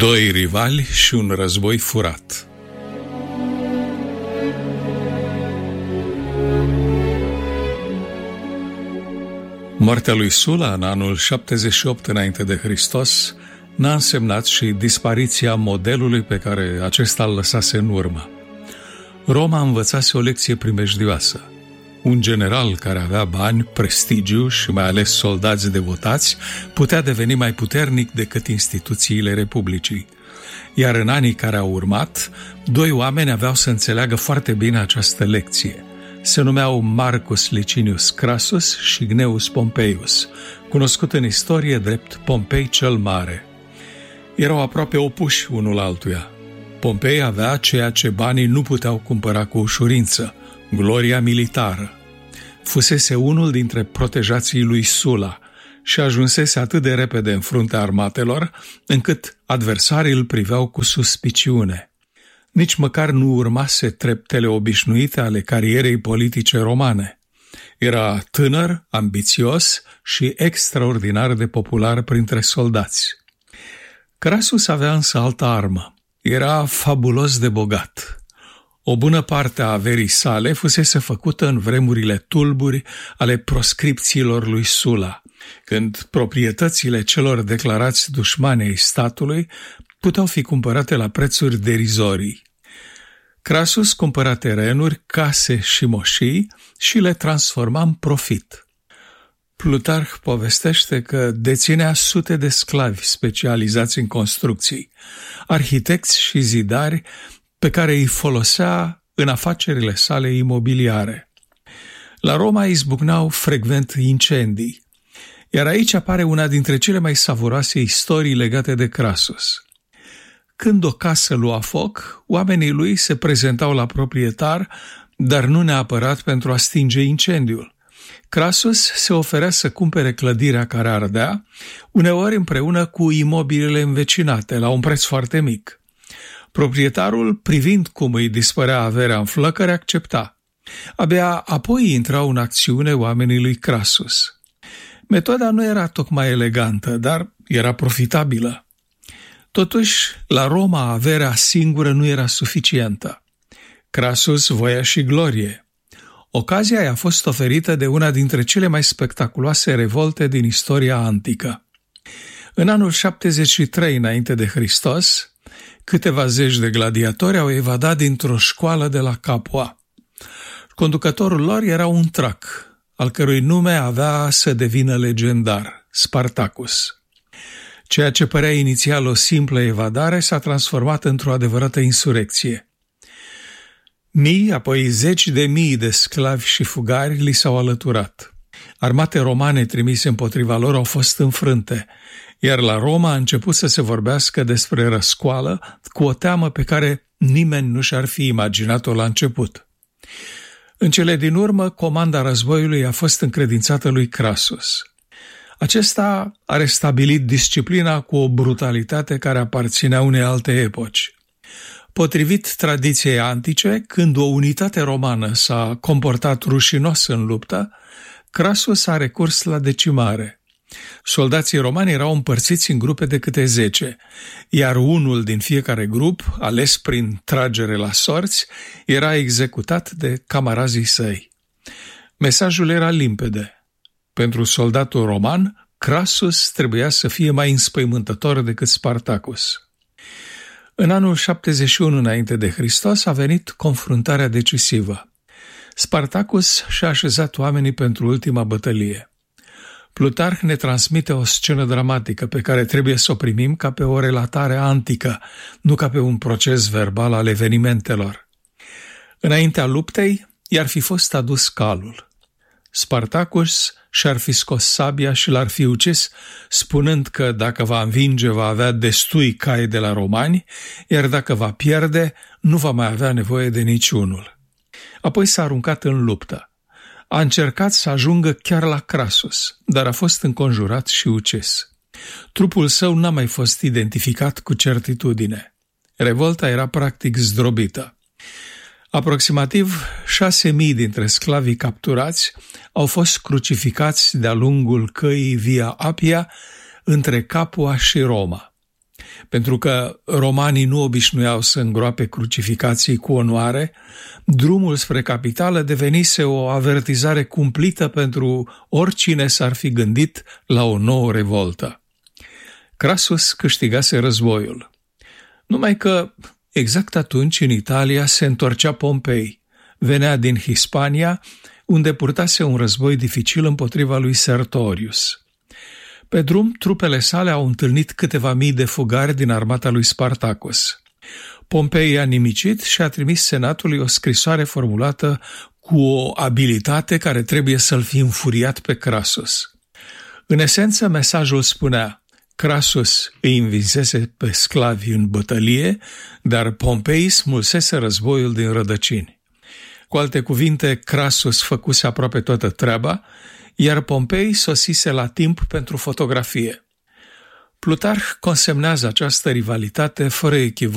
Doi rivali și un război furat. Moartea lui Sula în anul 78 înainte de Hristos n-a însemnat și dispariția modelului pe care acesta îl lăsase în urmă. Roma învățase o lecție primejdioasă. Un general care avea bani, prestigiu și mai ales soldați devotați putea deveni mai puternic decât instituțiile Republicii. Iar în anii care au urmat, doi oameni aveau să înțeleagă foarte bine această lecție. Se numeau Marcus Licinius Crassus și Gnaeus Pompeius, cunoscut în istorie drept Pompei cel Mare. Erau aproape opuși unul altuia. Pompei avea ceea ce banii nu puteau cumpăra cu ușurință, gloria militară. Fusese unul dintre protejații lui Sula și ajunsese atât de repede în fruntea armatelor, încât adversarii îl priveau cu suspiciune. Nici măcar nu urmase treptele obișnuite ale carierei politice romane. Era tânăr, ambițios și extraordinar de popular printre soldați. Crassus avea însă altă armă. Era fabulos de bogat. O bună parte a averii sale fusese făcută în vremurile tulburi ale proscripțiilor lui Sula, când proprietățile celor declarați dușmani ai statului puteau fi cumpărate la prețuri derizorii. Crassus cumpăra terenuri, case și moșii și le transforma în profit. Plutarh povestește că deținea sute de sclavi specializați în construcții, arhitecți și zidari pe care îi folosea în afacerile sale imobiliare. La Roma izbucneau frecvent incendii, iar aici apare una dintre cele mai savuroase istorii legate de Crassus. Când o casă lua foc, oamenii lui se prezentau la proprietar, dar nu neapărat pentru a stinge incendiul. Crassus se oferea să cumpere clădirea care ardea, uneori împreună cu imobilele învecinate, la un preț foarte mic. Proprietarul, privind cum îi dispărea averea în flăcări, accepta. Abia apoi intrau în acțiune oamenii lui Crassus. Metoda nu era tocmai elegantă, dar era profitabilă. Totuși, la Roma averea singură nu era suficientă. Crassus voia și glorie. Ocazia i-a fost oferită de una dintre cele mai spectaculoase revolte din istoria antică. În anul 73 înainte de Hristos, câteva zeci de gladiatori au evadat dintr-o școală de la Capua. Conducătorul lor era un trac, al cărui nume avea să devină legendar, Spartacus. Ceea ce părea inițial o simplă evadare s-a transformat într-o adevărată insurecție. Mii, apoi zeci de mii de sclavi și fugari li s-au alăturat. Armate romane trimise împotriva lor au fost înfrânte, iar la Roma a început să se vorbească despre răscoală cu o teamă pe care nimeni nu și-ar fi imaginat-o la început. În cele din urmă, comanda războiului a fost încredințată lui Crassus. Acesta a restabilit disciplina cu o brutalitate care aparținea unei alte epoci. Potrivit tradiției antice, când o unitate romană s-a comportat rușinos în luptă, Crassus a recurs la decimare. Soldații romani erau împărțiți în grupe de câte 10, iar unul din fiecare grup, ales prin tragere la sorți, era executat de camarazii săi. Mesajul era limpede. Pentru soldatul roman, Crassus trebuia să fie mai înspăimântător decât Spartacus. În anul 71 înainte de Hristos a venit confruntarea decisivă. Spartacus și-a așezat oamenii pentru ultima bătălie. Plutarh ne transmite o scenă dramatică pe care trebuie să o primim ca pe o relatare antică, nu ca pe un proces verbal al evenimentelor. Înaintea luptei i-ar fi fost adus calul. Spartacus și-ar fi scos sabia și l-ar fi ucis, spunând că dacă va învinge va avea destui cai de la romani, iar dacă va pierde, nu va mai avea nevoie de niciunul. Apoi s-a aruncat în luptă. A încercat să ajungă chiar la Crassus, dar a fost înconjurat și ucis. Trupul său n-a mai fost identificat cu certitudine. Revolta era practic zdrobită. Aproximativ 6.000 dintre sclavii capturați au fost crucificați de-a lungul căii Via Appia între Capua și Roma. Pentru că romanii nu obișnuiau să îngroape crucificații cu onoare, drumul spre capitală devenise o avertizare cumplită pentru oricine s-ar fi gândit la o nouă revoltă. Crasus câștigase războiul. Numai că exact atunci în Italia se întorcea Pompei. Venea din Hispania, unde purtase un război dificil împotriva lui Sertorius. Pe drum, trupele sale au întâlnit câteva mii de fugari din armata lui Spartacus. Pompei i-a nimicit și a trimis senatului o scrisoare formulată cu o abilitate care trebuie să-l fi înfuriat pe Crasus. În esență, mesajul spunea: Crasus îi învinsese pe sclavi în bătălie, dar Pompei smulsese războiul din rădăcini. Cu alte cuvinte, Crasus făcuse aproape toată treaba, iar Pompei sosise la timp pentru fotografie. Plutarh consemnează această rivalitate fără echivoc